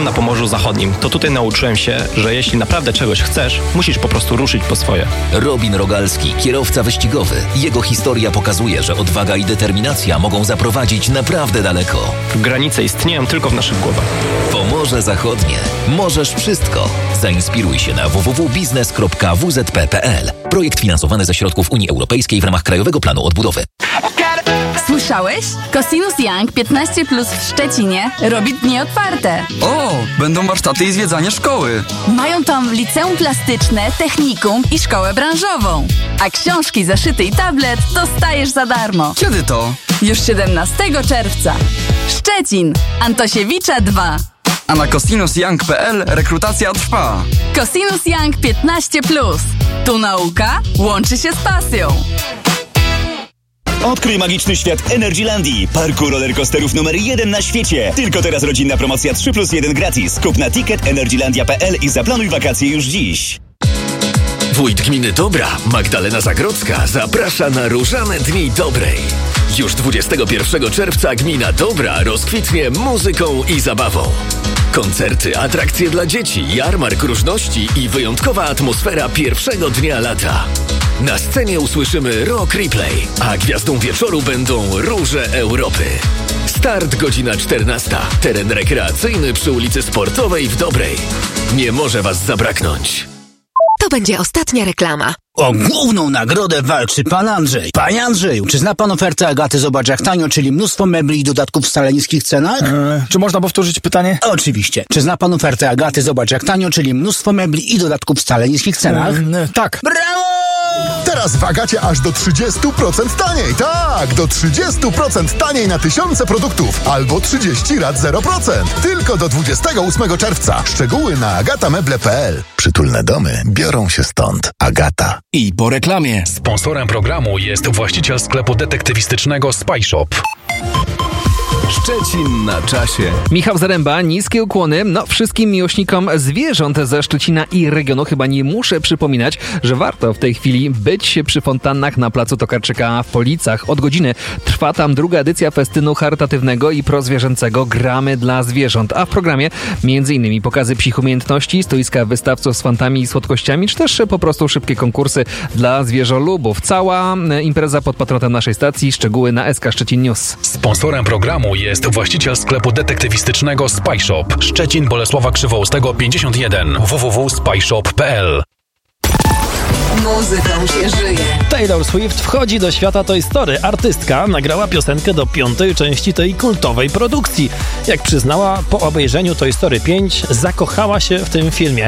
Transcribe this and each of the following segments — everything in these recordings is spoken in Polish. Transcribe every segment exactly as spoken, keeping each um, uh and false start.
na Pomorzu Zachodnim. To tutaj nauczyłem się, że jeśli naprawdę czegoś chcesz, musisz po prostu ruszyć po swoje. Robin Rogalski, kierowca wyścigowy. Jego historia pokazuje, że odwaga i determinacja mogą zaprowadzić naprawdę daleko. Granice istnieją tylko w naszych głowach. Pomorze Zachodnie. Możesz wszystko. Zainspiruj się na w w w kropka biznes kropka w z p kropka p l. Projekt finansowany ze środków Unii Europejskiej w ramach Krajowego Planu Odbudowy. Słyszałeś? Cosinus Young piętnaście plus w Szczecinie robi dni otwarte. O, będą warsztaty i zwiedzanie szkoły. Mają tam liceum plastyczne, technikum i szkołę branżową. A książki, zeszyty i tablet dostajesz za darmo. Kiedy to? Już siedemnastego czerwca. Szczecin, Antosiewicza dwa. A na cosinus young kropka p l rekrutacja trwa. Cosinus Young piętnaście plus. Tu nauka łączy się z pasją. Odkryj magiczny świat Energylandii, parku rollercoasterów numer jeden na świecie. Tylko teraz rodzinna promocja trzy plus jeden gratis. Kup na ticket energylandia kropka p l i zaplanuj wakacje już dziś. Wójt gminy Dobra, Magdalena Zagrodzka, zaprasza na Różane Dni Dobrej. Już dwudziestego pierwszego czerwca gmina Dobra rozkwitnie muzyką i zabawą. Koncerty, atrakcje dla dzieci, jarmark różności i wyjątkowa atmosfera pierwszego dnia lata. Na scenie usłyszymy Rock Replay, a gwiazdą wieczoru będą Róże Europy. Start godzina czternasta. Teren rekreacyjny przy ulicy Sportowej w Dobrej. Nie może was zabraknąć. To będzie ostatnia reklama. O główną nagrodę walczy pan Andrzej. Panie Andrzeju, czy zna pan ofertę Agaty Zobacz jak tanio, czyli mnóstwo mebli i dodatków w wcale niskich cenach? Eee, czy można powtórzyć pytanie? Oczywiście. Czy zna pan ofertę Agaty Zobacz jak tanio, czyli mnóstwo mebli i dodatków w wcale niskich cenach? Eee, tak. Brawo! Teraz w Agacie aż do trzydzieści procent taniej. Tak, do trzydzieści procent taniej na tysiące produktów. Albo trzydzieści rat zero procent. Tylko do dwudziestego ósmego czerwca. Szczegóły na agatameble kropka p l. Przytulne domy biorą się stąd. Agata. I po reklamie. Sponsorem programu jest właściciel sklepu detektywistycznego Spy Shop. Szczecin na czasie. Michał Zaręba, niskie ukłony. No, wszystkim miłośnikom zwierząt ze Szczecina i regionu chyba nie muszę przypominać, że warto w tej chwili być przy fontannach na placu Tokarczyka w Policach. Od godziny trwa tam druga edycja festynu charytatywnego i prozwierzęcego Gramy dla zwierząt. A w programie między innymi pokazy psich umiejętności, stoiska wystawców z fantami i słodkościami, czy też po prostu szybkie konkursy dla zwierzolubów. Cała impreza pod patronatem naszej stacji. Szczegóły na S K Szczecin News. Sponsorem programu jest właściciel sklepu detektywistycznego Spy Shop. Szczecin, Bolesława Krzywoustego pięćdziesiąt jeden. w w w kropka spyshop kropka p l. Muzyką się żyje. Taylor Swift wchodzi do świata Toy Story. Artystka nagrała piosenkę do piątej części tej kultowej produkcji. Jak przyznała, po obejrzeniu Toy Story pięć zakochała się w tym filmie.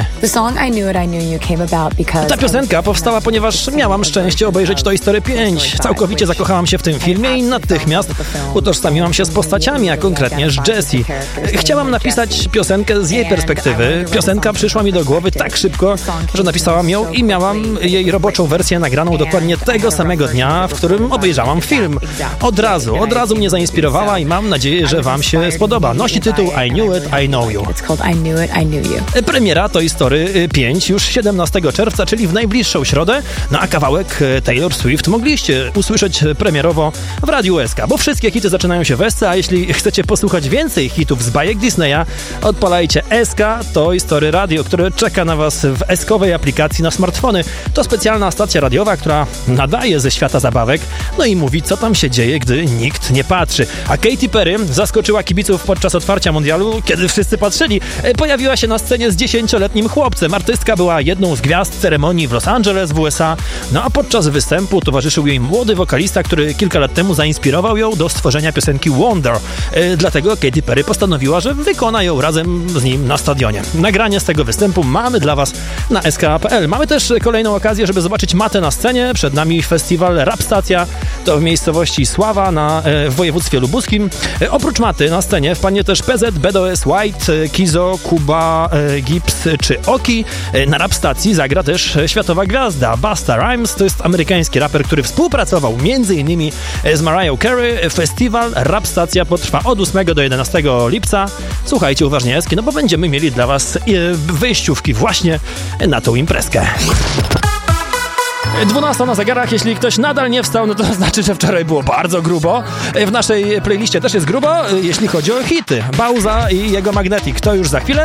Ta piosenka powstała, ponieważ miałam szczęście obejrzeć Toy Story pięć. Całkowicie zakochałam się w tym filmie i natychmiast utożsamiłam się z postaciami, a konkretnie z Jessie. Chciałam napisać piosenkę z jej perspektywy. Piosenka przyszła mi do głowy tak szybko, że napisałam ją i miałam jej roboczą wersję nagraną dokładnie tego samego dnia, w którym obejrzałam film. Od razu, od razu mnie zainspirowała i mam nadzieję, że wam się spodoba. Nosi tytuł I Knew It, I Know You. Premiera Toy Story pięć już siedemnastego czerwca, czyli w najbliższą środę, no a kawałek Taylor Swift mogliście usłyszeć premierowo w Radiu S K, bo wszystkie hity zaczynają się w S C, a jeśli chcecie posłuchać więcej hitów z bajek Disneya, odpalajcie S K Toy Story Radio, które czeka na was w eskowej aplikacji na smartfony. To specjalna stacja radiowa, która nadaje ze świata zabawek, no i mówi, co tam się dzieje, gdy nikt nie patrzy. A Katy Perry zaskoczyła kibiców podczas otwarcia mundialu, kiedy wszyscy patrzyli. Pojawiła się na scenie z dziesięcioletnim chłopcem. Artystka była jedną z gwiazd ceremonii w Los Angeles w U S A, no a podczas występu towarzyszył jej młody wokalista, który kilka lat temu zainspirował ją do stworzenia piosenki Wonder. E, dlatego Katy Perry postanowiła, że wykona ją razem z nim na stadionie. Nagranie z tego występu mamy dla was na S K kropka p l. Mamy też kolejną okazję, żeby zobaczyć Matę na scenie. Przed nami festiwal Rap Stacja, to w miejscowości Sława na, e, w województwie lubuskim. E, oprócz Maty na scenie wpadnie też P Z, B D S, White, e, Kizo, Kuba, e, Gibbs czy Oki. E, na Rap Stacji zagra też światowa gwiazda Busta Rhymes. To jest amerykański raper, który współpracował między innymi z Mariah Carey. Festiwal Rap Stacja potrwa od ósmego do jedenastego lipca. Słuchajcie uważnie, Eski, no bo będziemy mieli dla was e, wejściówki właśnie na tą imprezkę. dwunasta na zegarach, jeśli ktoś nadal nie wstał, no to znaczy, że wczoraj było bardzo grubo. W naszej playliście też jest grubo, jeśli chodzi o hity. Bauza i jego Magnetic, to już za chwilę.